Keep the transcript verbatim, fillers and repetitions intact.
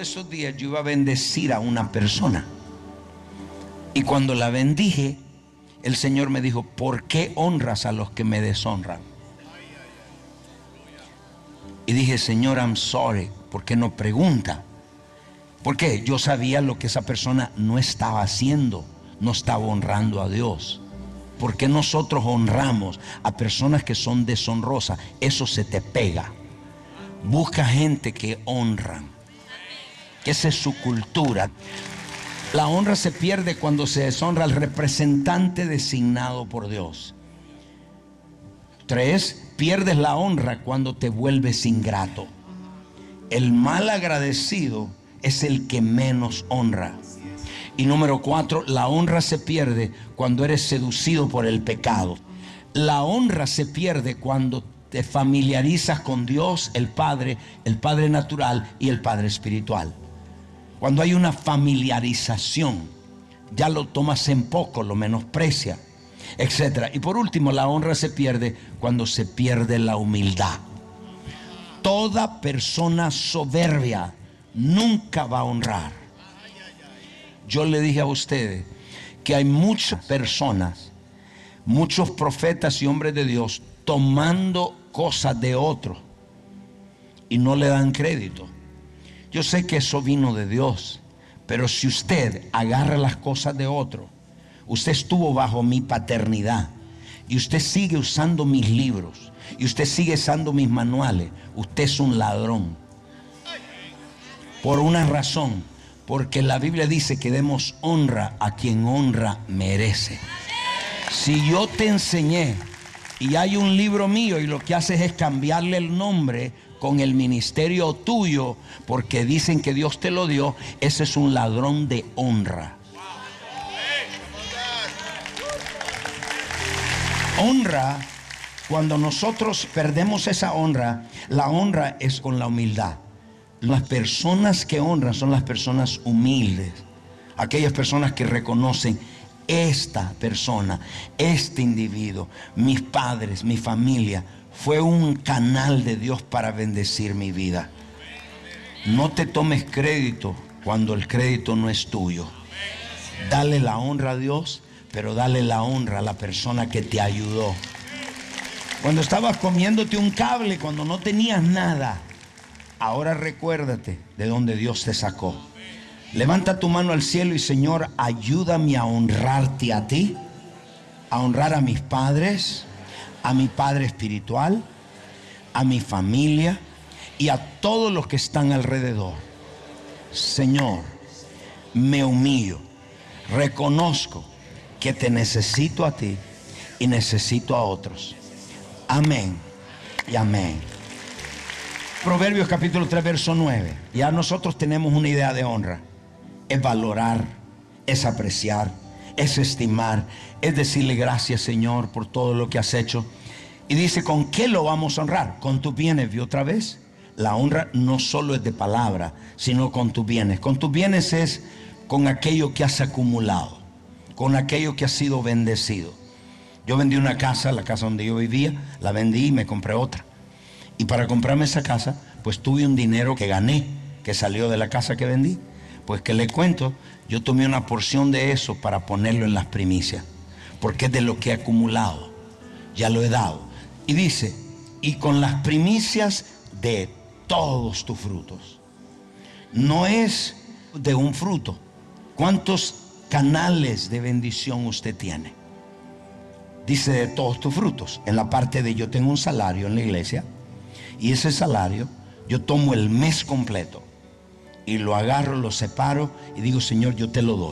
de esos días yo iba a bendecir a una persona. Y cuando la bendije, el Señor me dijo: ¿por qué honras a los que me deshonran? Y dije: Señor, I'm sorry. ¿Por qué no pregunta? Porque yo sabía lo que esa persona no estaba haciendo, no estaba honrando a Dios. ¿Por qué nosotros honramos a personas que son deshonrosas? Eso se te pega. Busca gente que honran, que esa es su cultura. La honra se pierde cuando se deshonra al representante designado por Dios. Tres, pierdes la honra cuando te vuelves ingrato. El mal agradecido es el que menos honra. Y número cuatro, la honra se pierde cuando eres seducido por el pecado. La honra se pierde cuando te familiarizas con Dios, el Padre, el Padre natural y el Padre espiritual. Cuando hay una familiarización, ya lo tomas en poco, lo menosprecia, etcétera. Y por último, la honra se pierde cuando se pierde la humildad. Toda persona soberbia nunca va a honrar. Yo le dije a ustedes que hay muchas personas, muchos profetas y hombres de Dios tomando cosas de otros y no le dan crédito. Yo sé que eso vino de Dios, pero si usted agarra las cosas de otro, usted estuvo bajo mi paternidad y usted sigue usando mis libros y usted sigue usando mis manuales, usted es un ladrón. Por una razón, porque la Biblia dice que demos honra a quien honra merece. Si yo te enseñé y hay un libro mío y lo que haces es cambiarle el nombre con el ministerio tuyo porque dicen que Dios te lo dio, ese es un ladrón de honra. Honra, cuando nosotros perdemos esa honra, la honra es con la humildad. Las personas que honran son las personas humildes, aquellas personas que reconocen: esta persona, este individuo, mis padres, mi familia, fue un canal de Dios para bendecir mi vida. No te tomes crédito cuando el crédito no es tuyo. Dale la honra a Dios, pero dale la honra a la persona que te ayudó. Cuando estabas comiéndote un cable, cuando no tenías nada, ahora recuérdate de donde Dios te sacó. Levanta tu mano al cielo y: Señor, ayúdame a honrarte a ti, a honrar a mis padres, a mi padre espiritual, a mi familia y a todos los que están alrededor. Señor, me humillo, reconozco que te necesito a ti y necesito a otros. Amén y amén. Proverbios capítulo tres, verso nueve. Ya nosotros tenemos una idea de honra. Es valorar, es apreciar, es estimar, es decirle: gracias, Señor, por todo lo que has hecho. Y dice: ¿con qué lo vamos a honrar? Con tus bienes. ¿Vio otra vez? La honra no solo es de palabra, sino con tus bienes. Con tus bienes es con aquello que has acumulado, con aquello que has sido bendecido. Yo vendí una casa, la casa donde yo vivía, la vendí y me compré otra. Y para comprarme esa casa, pues tuve un dinero que gané, que salió de la casa que vendí. Pues que le cuento, yo tomé una porción de eso para ponerlo en las primicias, porque es de lo que he acumulado, ya lo he dado. Y dice: y con las primicias de todos tus frutos. No es de un fruto. ¿Cuántos canales de bendición usted tiene? Dice: de todos tus frutos. En la parte de yo tengo un salario en la iglesia, y ese salario yo tomo el mes completo y lo agarro, lo separo y digo: Señor, yo te lo doy.